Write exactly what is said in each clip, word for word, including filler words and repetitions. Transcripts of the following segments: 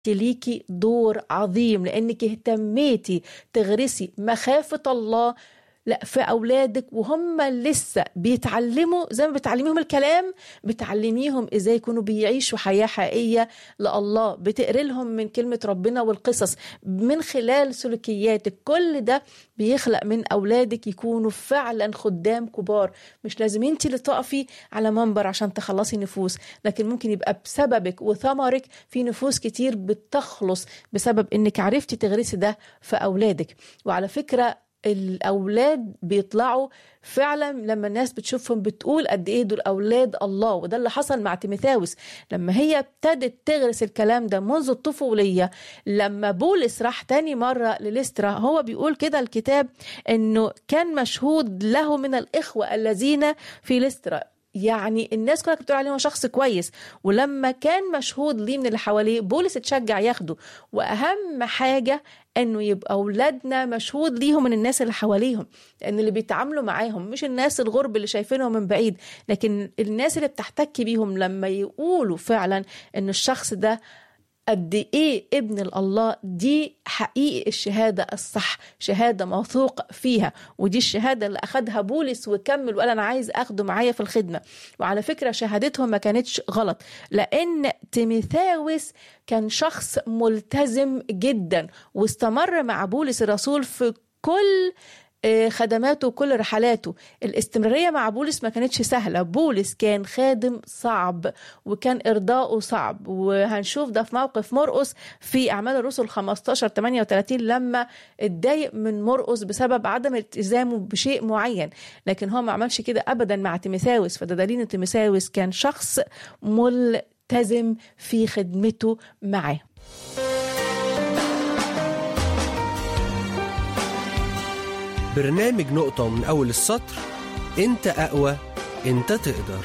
ليكي دور عظيم لأنك اهتميتي تغرسي مخافة الله لا في أولادك وهم لسه بيتعلموا. زي ما بتعلميهم الكلام بتعلميهم إزاي يكونوا بيعيشوا حياة حقيقية لله، بتقري لهم من كلمة ربنا والقصص من خلال سلوكياتك. كل ده بيخلق من أولادك يكونوا فعلا خدام كبار. مش لازم انت اللي تقفي على منبر عشان تخلصي نفوس، لكن ممكن يبقى بسببك وثمرك في نفوس كتير بتخلص بسبب انك عرفتي تغرسي ده في أولادك. وعلى فكرة الأولاد بيطلعوا فعلا لما الناس بتشوفهم بتقول قد إيه دول أولاد الله. وده اللي حصل مع تيموثاوس لما هي ابتدت تغرس الكلام ده منذ الطفولية. لما بولس راح تاني مرة لليسترا هو بيقول كده الكتاب إنه كان مشهود له من الإخوة الذين في ليسترا، يعني الناس كلها بتقول عليه هو شخص كويس. ولما كان مشهود ليه من اللي حواليه بولس اتشجع ياخده. واهم حاجة انه يبقى اولادنا مشهود ليهم من الناس اللي حواليهم، لان اللي بيتعاملوا معاهم مش الناس الغرب اللي شايفينهم من بعيد، لكن الناس اللي بتحتك بيهم لما يقولوا فعلا ان الشخص ده قد ايه ابن الله. دي حقيقي الشهادة الصح، شهادة موثوق فيها. ودي الشهادة اللي اخدها بولس وكمل وقال انا عايز اخده معايا في الخدمة. وعلى فكرة شهادتهم ما كانتش غلط، لان تيموثاوس كان شخص ملتزم جدا واستمر مع بولس الرسول في كل خدماته وكل رحلاته. الاستمرارية مع بولس ما كانتش سهلة. بولس كان خادم صعب وكان إرضاؤه صعب، وهنشوف ده في موقف مرقس في أعمال الرسل خمستاشر ثمانية وثلاثين لما اتضايق من مرقس بسبب عدم التزامه بشيء معين، لكن هو ما عملش كده أبدا مع تيموثاوس. فده دليل ان تيموثاوس كان شخص ملتزم في خدمته معاه. برنامج نقطة من أول السطر، أنت أقوى، أنت تقدر.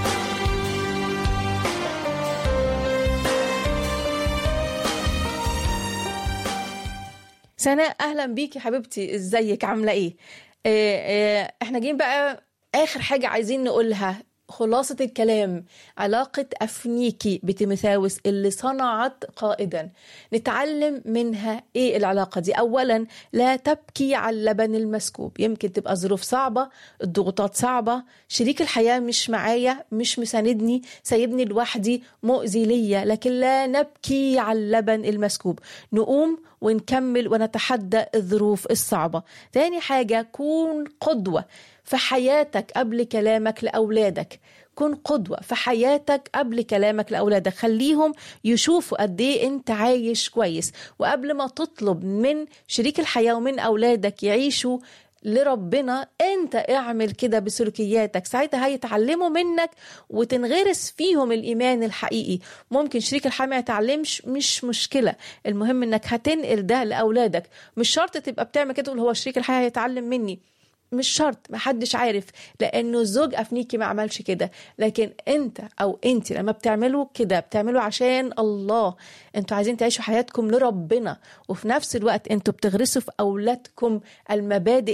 سناء أهلا بيكي حبيبتي، إزيك عاملة إيه؟ آه آه إحنا جايين بقى آخر حاجة عايزين نقولها، خلاصة الكلام، علاقة أفنيكي بتيموثاوس اللي صنعت قائدا. نتعلم منها إيه العلاقة دي؟ أولا لا تبكي على اللبن المسكوب. يمكن تبقى ظروف صعبة، الضغوطات صعبة، شريك الحياة مش معايا، مش مساندني، سايبني لوحدي، مؤذي ليا، لكن لا نبكي على اللبن المسكوب. نقوم ونكمل ونتحدى الظروف الصعبة. تاني حاجة، كون قدوة في حياتك قبل كلامك لأولادك. كن قدوة في حياتك قبل كلامك لأولادك. خليهم يشوفوا قد ايه انت عايش كويس. وقبل ما تطلب من شريك الحياة ومن أولادك يعيشوا لربنا، انت اعمل كده بسلوكياتك. ساعتها هيتعلموا منك وتنغرس فيهم الإيمان الحقيقي. ممكن شريك الحياة ما يتعلمش، مش مشكلة، المهم انك هتنقل ده لأولادك. مش شرط تبقى بتعمل كده تقول هو شريك الحياة هيتعلم مني، مش شرط، محدش عارف، لأنه الزوج أفنيكي ما عملش كده. لكن أنت أو أنت لما بتعملوا كده بتعملوا عشان الله. أنتوا عايزين تعيشوا حياتكم لربنا، وفي نفس الوقت أنتوا بتغرسوا في أولادكم المبادئ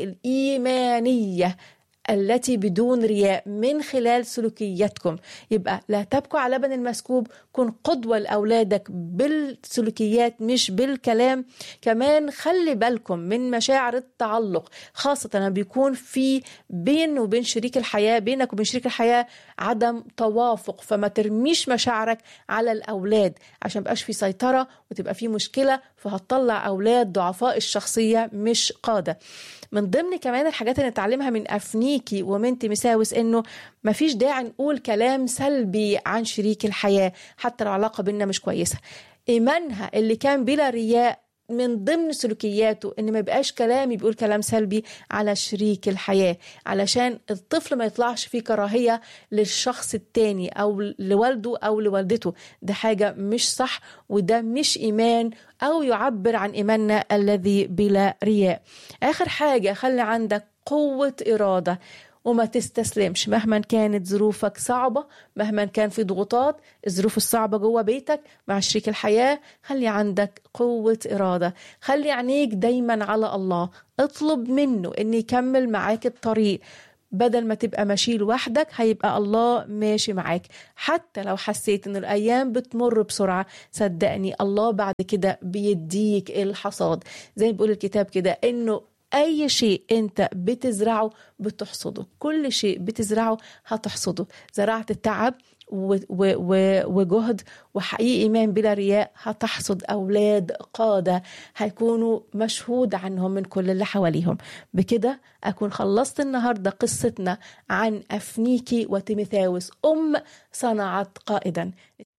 الإيمانية التي بدون رياء من خلال سلوكياتكم. يبقى لا تبكوا على لبن المسكوب، كن قدوة لأولادك بالسلوكيات مش بالكلام. كمان خلي بالكم من مشاعر التعلق، خاصة لما بيكون في بين وبين شريك الحياة، بينك وبين شريك الحياة عدم توافق، فما ترميش مشاعرك على الأولاد عشان مبقاش في سيطرة وتبقى في مشكلة، فهتطلع أولاد ضعفاء الشخصية مش قادة. من ضمن كمان الحاجات اللي نتعلمها من أفنيكي ومن تيموثاوس إنه مفيش داعي نقول كلام سلبي عن شريك الحياة حتى لو العلاقة بيننا مش كويسة. إيمانها اللي كان بلا رياء من ضمن سلوكياته إن ما يبقاش كلامي بيقول كلام سلبي على شريك الحياة، علشان الطفل ما يطلعش فيه كراهية للشخص التاني أو لوالده أو لوالدته. ده حاجة مش صح، وده مش إيمان أو يعبر عن إيماننا الذي بلا رياء. آخر حاجة، خلي عندك قوة إرادة وما تستسلمش مهما كانت ظروفك صعبة، مهما كان في ضغوطات، الظروف الصعبة جوه بيتك مع شريك الحياة. خلي عندك قوة إرادة، خلي عينيك دايما على الله، اطلب منه أن يكمل معاك الطريق بدل ما تبقى ماشي لوحدك هيبقى الله ماشي معاك. حتى لو حسيت ان الايام بتمر بسرعة، صدقني الله بعد كده بيديك الحصاد. زي ما بيقول الكتاب كده انه اي شيء انت بتزرعه بتحصده، كل شيء بتزرعه هتحصده. زرعت التعب و- و- و- وجهد وحقيقي إيمان بلا رياء، هتحصد أولاد قادة هيكونوا مشهود عنهم من كل اللي حواليهم. بكده أكون خلصت النهاردة قصتنا عن أفنيكي وتيموثاوس، أم صنعت قائدا.